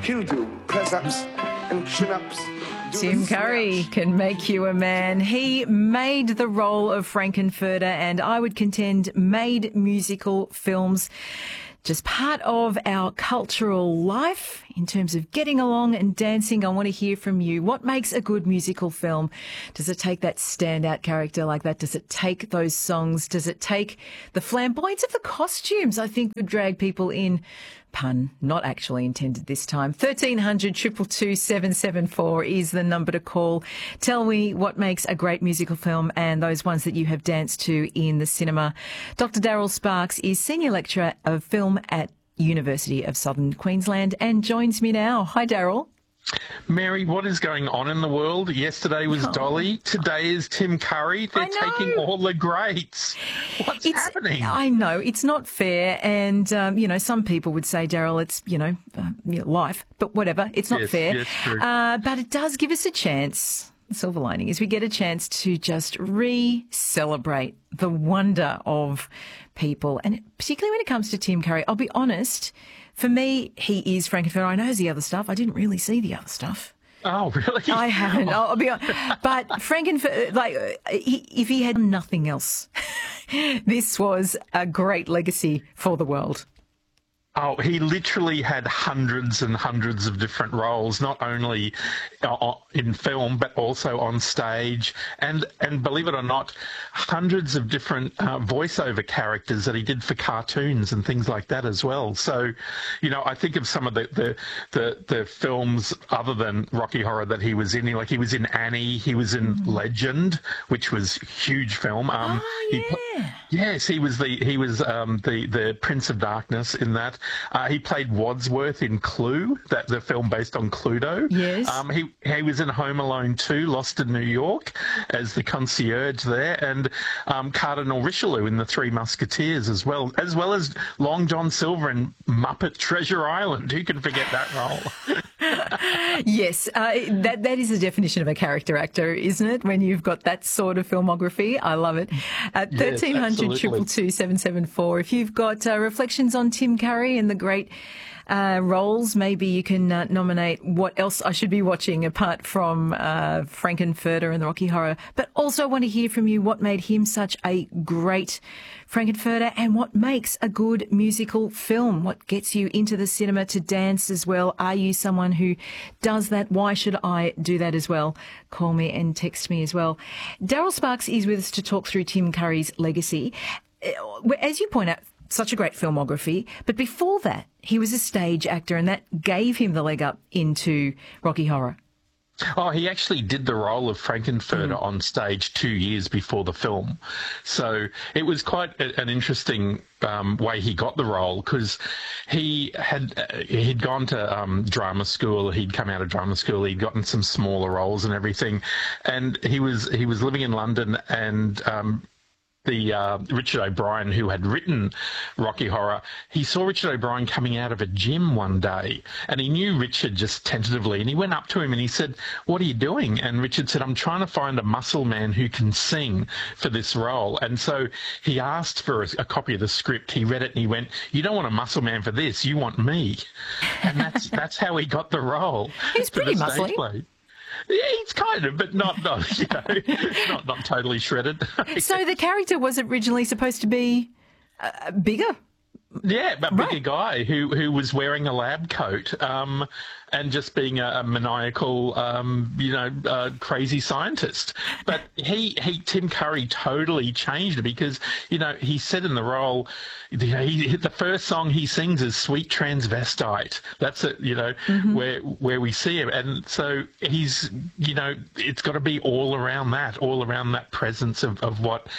he'll do press-ups and chin-ups. Tim Curry can make you a man. He made the role of Frankenfurter, and I would contend made musical films just part of our cultural life in terms of getting along and dancing. I want to hear from you. What makes a good musical film? Does it take that standout character like that? Does it take those songs? Does it take the flamboyance of the costumes? I think would drag people in. Pun not actually intended this time. 1300 222 774 is the number to call. Tell me what makes a great musical film and those ones that you have danced to in the cinema. Dr. Daryl Sparks is Senior Lecturer of Film at University of Southern Queensland and joins me now. Hi, Daryl. Mary, what is going on in the world? Yesterday was Dolly. Today is Tim Curry. They're taking all the greats. What's happening? I know. It's not fair. And, some people would say, Daryl, it's, life. But whatever. It's not fair. Yes, true. But it does give us a chance. The silver lining is we get a chance to just re-celebrate the wonder of people. And particularly when it comes to Tim Curry, I'll be honest, for me, he is Frankenfurter. I know the other stuff. I didn't really see the other stuff. Oh, really? I haven't. I'll be honest. But Frankenfurter, if he had nothing else, this was a great legacy for the world. Oh, he literally had hundreds and hundreds of different roles, not only in film, but also on stage. And believe it or not, hundreds of different voiceover characters that he did for cartoons and things like that as well. So, I think of some of the films other than Rocky Horror that he was in. He was in Annie, he was in Legend, which was a huge film. Yes, he was the Prince of Darkness in that. He played Wadsworth in Clue, the film based on Cluedo. Yes. He was in Home Alone 2, Lost in New York, as the concierge there, and Cardinal Richelieu in The Three Musketeers as well as Long John Silver in Muppet Treasure Island. Who can forget that role? Yes, that is the definition of a character actor, isn't it? When you've got that sort of filmography. I love it. 1300 222 774. If you've got reflections on Tim Curry and the great roles, maybe you can nominate what else I should be watching apart from Frankenfurter and the Rocky Horror. But also I want to hear from you what made him such a great Frankenfurter and what makes a good musical film. What gets you into the cinema to dance as well? Are you someone who does that? Why should I do that as well? Call me and text me as well. Daryl Sparks is with us to talk through Tim Curry's legacy. As you point out, such a great filmography. But before that, he was a stage actor, and that gave him the leg up into Rocky Horror. Oh, he actually did the role of Frankenfurter on stage 2 years before the film. So it was quite an interesting way he got the role, because he'd gone to drama school. He'd come out of drama school. He'd gotten some smaller roles and everything. And he was living in London, and Richard O'Brien, who had written Rocky Horror, he saw Richard O'Brien coming out of a gym one day, and he knew Richard just tentatively, and he went up to him and he said, "What are you doing?" And Richard said, "I'm trying to find a muscle man who can sing for this role." And so he asked for a copy of the script. He read it and he went, "You don't want a muscle man for this, you want me." And that's how he got the role. He's pretty muscly. Yeah, he's kind of, but not not totally shredded. So the character was originally supposed to be bigger. Yeah, but bigger guy who was wearing a lab coat and just being a maniacal, crazy scientist. But Tim Curry totally changed it, because, he said in the role, the first song he sings is Sweet Transvestite. That's it, where we see him. And so he's, it's got to be all around that presence of what,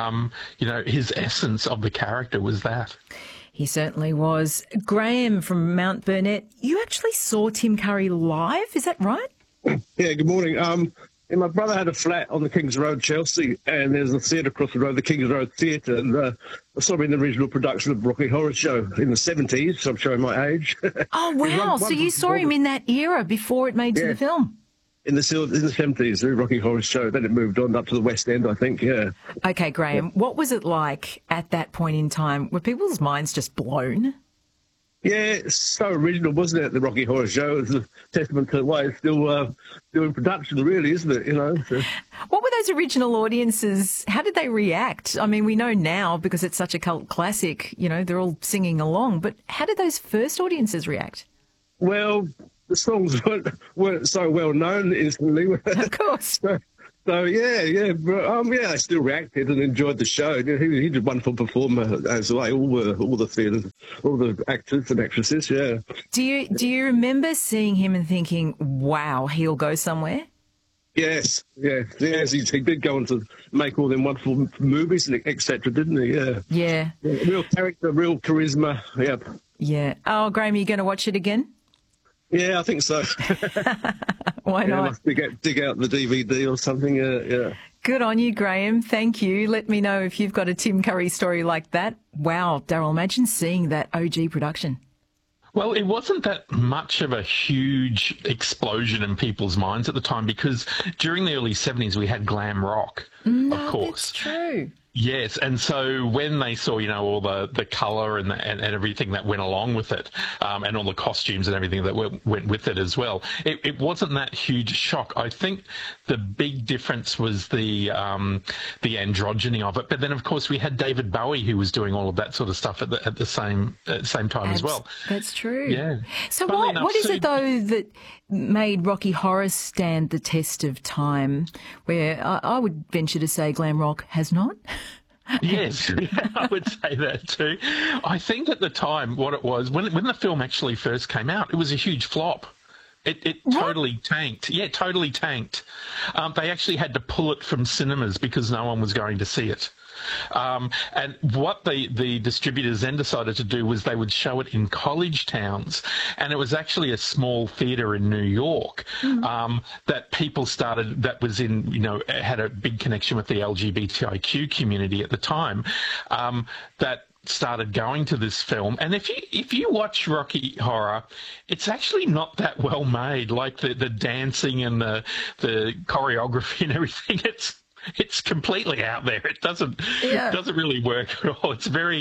his essence of the character was that. He certainly was. Graham from Mount Burnett, you actually saw Tim Curry live, is that right? Yeah, good morning. My brother had a flat on the Kings Road, Chelsea, and there's a theatre across the road, the Kings Road Theatre, and I saw him in the original production of Rocky Horror Show in the 70s, so I'm showing my age. Oh, wow. So you saw him in that era before it made to the film? In the 70s, the Rocky Horror Show. Then it moved on up to the West End, I think, yeah. Okay, Graham, what was it like at that point in time? Were people's minds just blown? Yeah, it's so original, wasn't it? The Rocky Horror Show is a testament to why it's still in production, really, isn't it? You know. So. What were those original audiences? How did they react? I mean, we know now because it's such a cult classic. You know, they're all singing along. But how did those first audiences react? Well, the songs weren't so well known instantly. Of course. So yeah, they still reacted and enjoyed the show. He's a wonderful performer, as like all the theatres, all the actors and actresses. Yeah. Do you remember seeing him and thinking, "Wow, he'll go somewhere"? Yes. He did go on to make all them wonderful movies and etc., didn't he? Yeah. Yeah. Real character, real charisma. Yep. Yeah. Oh, Graham, are you going to watch it again? Yeah, I think so. Why not? Must dig out the DVD or something. Yeah. Good on you, Graham. Thank you. Let me know if you've got a Tim Curry story like that. Wow, Daryl, imagine seeing that OG production. Well, it wasn't that much of a huge explosion in people's minds at the time because during the early 70s we had glam rock, of course. That's true. Yes, and so when they saw, all the colour and everything that went along with it, and all the costumes and everything that went with it as well, it wasn't that huge shock. I think the big difference was the androgyny of it. But then, of course, we had David Bowie who was doing all of that sort of stuff at the same time as well. That's true. Yeah. So what is it though that made Rocky Horror stand the test of time, where I would venture to say glam rock has not? Yes, I would say that too. I think at the time what it was, when the film actually first came out, it was a huge flop. It totally tanked. Yeah, totally tanked. They actually had to pull it from cinemas because no one was going to see it. And what the distributors then decided to do was they would show it in college towns, and it was actually a small theatre in New York that people started, that was in, had a big connection with the LGBTIQ community at the time, that started going to this film. And if you watch Rocky Horror, it's actually not that well made. Like the dancing and the choreography and everything, it's completely out there. It doesn't really work at all. It's very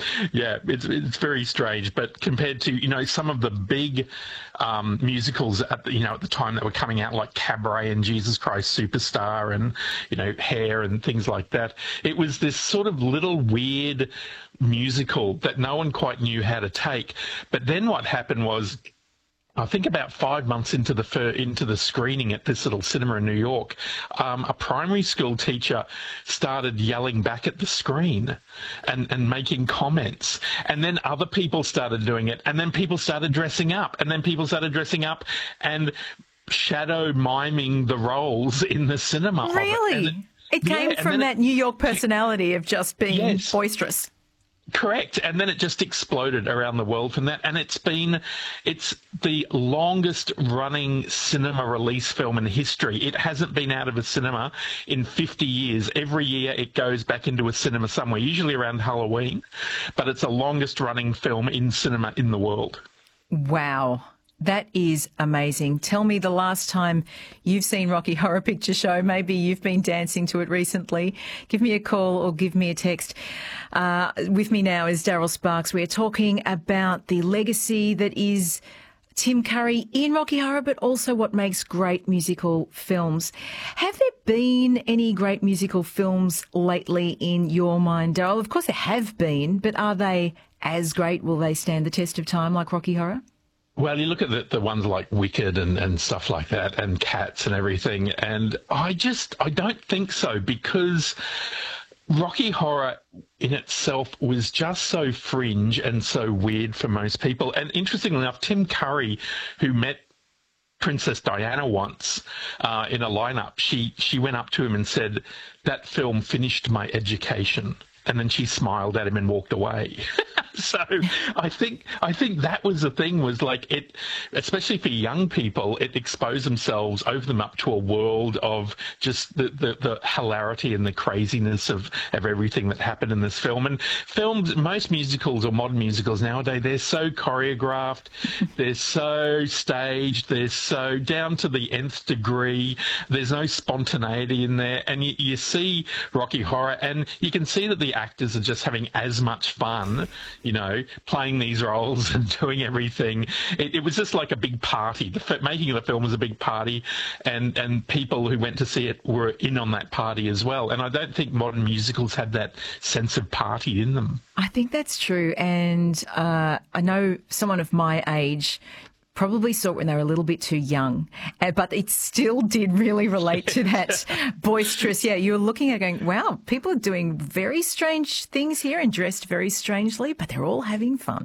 it's very strange. But compared to some of the big musicals at the time that were coming out, like Cabaret and Jesus Christ Superstar and Hair and things like that, it was this sort of little weird musical that no one quite knew how to take. But then what happened was, I think about 5 months into the screening at this little cinema in New York, a primary school teacher started yelling back at the screen and making comments. And then other people started doing it. And then people started dressing up. And then people started dressing up and shadow miming the roles in the cinema. Really? It came from that New York personality of just being boisterous. Correct. And then it just exploded around the world from that. And it's the longest running cinema release film in history. It hasn't been out of a cinema in 50 years. Every year it goes back into a cinema somewhere, usually around Halloween. But it's the longest running film in cinema in the world. Wow. That is amazing. Tell me the last time you've seen Rocky Horror Picture Show. Maybe you've been dancing to it recently. Give me a call or give me a text. With me now is Daryl Sparks. We're talking about the legacy that is Tim Curry in Rocky Horror, but also what makes great musical films. Have there been any great musical films lately in your mind, Daryl? Of course there have been, but are they as great? Will they stand the test of time like Rocky Horror? Well, you look at the ones like Wicked and stuff like that, and Cats and everything, and I don't think so, because Rocky Horror in itself was just so fringe and so weird for most people. And interestingly enough, Tim Curry, who met Princess Diana once in a lineup, she went up to him and said, "That film finished my education." And then she smiled at him and walked away. So I think that was the thing, was like it, especially for young people, it exposed themselves, opened them up to a world of just the hilarity and the craziness of everything that happened in this film. And most musicals or modern musicals nowadays, they're so choreographed, they're so staged, they're so down to the nth degree. There's no spontaneity in there. And you see Rocky Horror, and you can see that the actors are just having as much fun, you know, playing these roles and doing everything. It was just like a big party. Making of the film was a big party, and people who went to see it were in on that party as well. And I don't think modern musicals have that sense of party in them. I think that's true. And I know someone of my age probably saw it when they were a little bit too young, but it still did really relate to that boisterous. Yeah, you're looking at going, wow, people are doing very strange things here and dressed very strangely, but they're all having fun.